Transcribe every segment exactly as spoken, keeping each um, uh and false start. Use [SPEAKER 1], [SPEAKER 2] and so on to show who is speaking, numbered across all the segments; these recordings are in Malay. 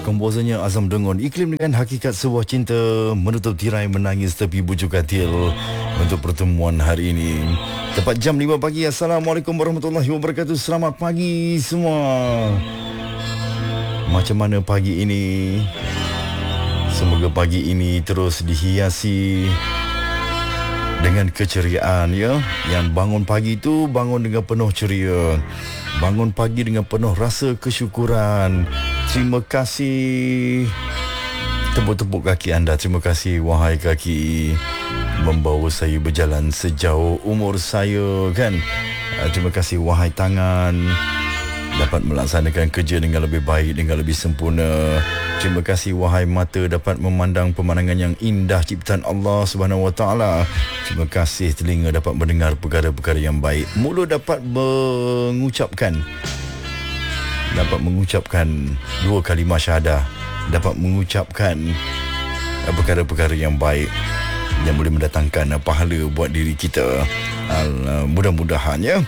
[SPEAKER 1] komposernya Azam Dengon. Iklim dengan hakikat sebuah cinta, menutup tirai menangis tepi bujuk katil untuk pertemuan hari ini. Tepat jam lima pagi. Assalamualaikum warahmatullahi wabarakatuh. Selamat pagi semua. Macam mana pagi ini? Semoga pagi ini terus dihiasi dengan keceriaan, ya. Yang bangun pagi itu bangun dengan penuh ceria, bangun pagi dengan penuh rasa kesyukuran. Terima kasih. Tepuk-tepuk kaki anda. Terima kasih wahai kaki, membawa saya berjalan sejauh umur saya, kan. Terima kasih wahai tangan, dapat melaksanakan kerja dengan lebih baik, dengan lebih sempurna. Terima kasih wahai mata, dapat memandang pemandangan yang indah ciptaan Allah Subhanahu Wa Taala. Terima kasih telinga, dapat mendengar perkara-perkara yang baik. Mulut dapat mengucapkan dapat mengucapkan dua kalimah syahadah, dapat mengucapkan perkara-perkara yang baik yang boleh mendatangkan pahala buat diri kita. Mudah-mudahan, ya.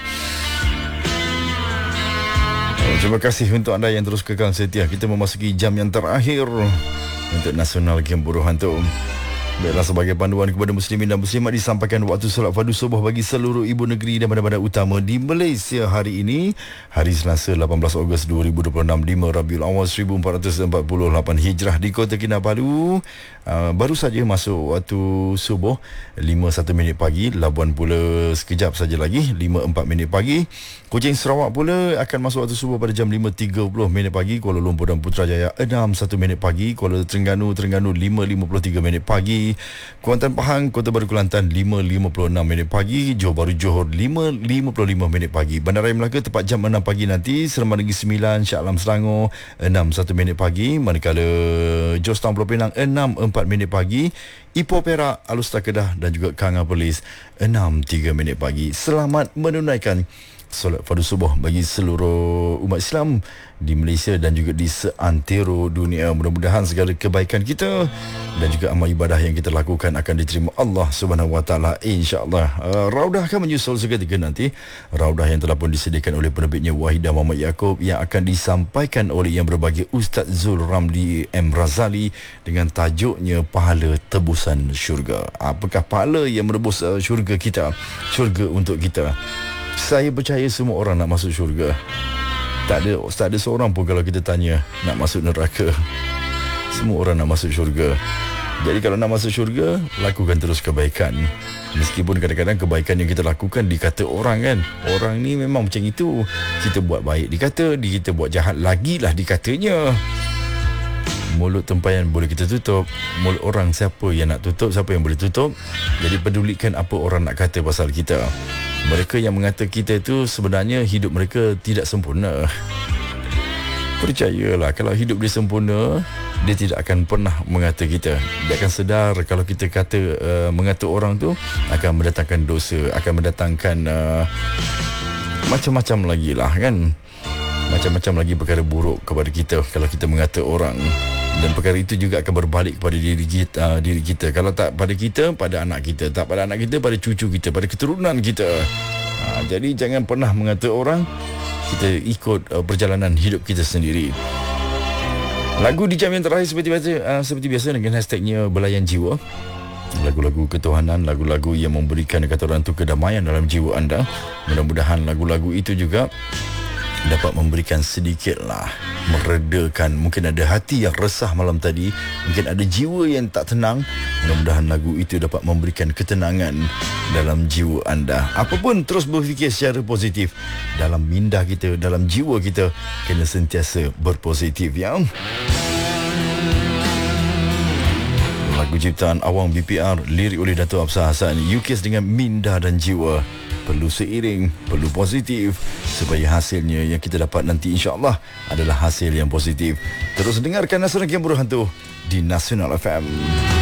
[SPEAKER 1] Terima kasih untuk anda yang terus kekal setia. Kita memasuki jam yang terakhir untuk Nasional Game Buruhan tu. Baiklah, sebagai panduan kepada muslimin dan muslimat, disampaikan waktu solat fardu subuh bagi seluruh ibu negeri dan bandar-bandar utama di Malaysia hari ini, hari Selasa lapan belas Ogos dua ribu dua puluh enam, lima Rabiul Awal seribu empat ratus empat puluh lapan Hijrah di Kota Kinabalu. Uh, baru saja masuk waktu subuh lima satu minit pagi. Labuan pula sekejap saja lagi lima empat minit pagi. Kuching Sarawak pula akan masuk waktu subuh pada jam lima tiga puluh minit pagi. Kuala Lumpur dan Putrajaya enam satu minit pagi. Kuala Terengganu Terengganu lima lima puluh tiga minit pagi. Kuantan Pahang Kota Baru Kelantan lima lima puluh enam minit pagi. Johor Bahru Johor lima lima puluh lima minit pagi. Bandaraya Melaka tepat jam enam pagi nanti. Seremban Negeri sembilan Shah Alam Selangor enam satu minit pagi. Manakala Jos Town Pulau Pinang enam empat minit pagi. Ipoh Perak, Alustar Kedah dan juga Kanga Perlis enam tiga minit pagi. Selamat menunaikan solat fardu subuh bagi seluruh umat Islam di Malaysia dan juga di seantero dunia. Mudah-mudahan segala kebaikan kita dan juga amal ibadah yang kita lakukan akan diterima Allah Subhanahu Wa Taala, insya-Allah. Uh, Raudah akan menyusul seketika nanti. Raudah yang telah pun disediakan oleh penerbitnya Wahidah Muhammad Yaakob, yang akan disampaikan oleh yang berbahagia Ustaz Zul Ramli M Razali dengan tajuknya Pahala Tebusan Syurga. Apakah pahala yang menebus uh, syurga kita, syurga untuk kita? Saya percaya semua orang nak masuk syurga. Tak ada tak ada seorang pun kalau kita tanya nak masuk neraka. Semua orang nak masuk syurga. Jadi kalau nak masuk syurga, lakukan terus kebaikan. Meskipun kadang-kadang kebaikan yang kita lakukan dikata orang, kan, orang ni memang macam itu. Kita buat baik dikata, kita buat jahat lagilah dikatanya. Mulut tempayan boleh kita tutup. Mulut orang siapa yang nak tutup, siapa yang boleh tutup. Jadi pedulikan apa orang nak kata pasal kita. Mereka yang mengata kita itu sebenarnya hidup mereka tidak sempurna. Percayalah, kalau hidup dia sempurna, dia tidak akan pernah mengata kita. Dia akan sedar kalau kita kata uh, mengata orang tu akan mendatangkan dosa, akan mendatangkan uh, macam-macam lagi lah, kan. Macam-macam lagi perkara buruk kepada kita kalau kita mengata orang. Dan perkara itu juga akan berbalik kepada diri kita, uh, diri kita. Kalau tak pada kita, pada anak kita. Tak pada anak kita, pada cucu kita, pada keturunan kita. uh, Jadi jangan pernah mengata orang. Kita ikut uh, perjalanan hidup kita sendiri. Lagu di jam yang terakhir seperti biasa, uh, seperti biasa dengan hashtagnya Belayan Jiwa. Lagu-lagu ketuhanan, lagu-lagu yang memberikan, kata orang tu, kedamaian dalam jiwa anda. Mudah-mudahan lagu-lagu itu juga dapat memberikan sedikitlah meredakan. Mungkin ada hati yang resah malam tadi, mungkin ada jiwa yang tak tenang. Mudah-mudahan lagu itu dapat memberikan ketenangan dalam jiwa anda. Apapun, terus berfikir secara positif. Dalam minda kita, dalam jiwa kita, kena sentiasa berpositif, ya. Lagu ciptaan Awang B P R, lirik oleh Dato' Absar Hassan, Yukis dengan Minda dan Jiwa. Perlu seiring, perlu positif, supaya hasilnya yang kita dapat nanti, insya-Allah, adalah hasil yang positif. Terus dengarkan Nasional Game Buruhan tu di Nasional F M.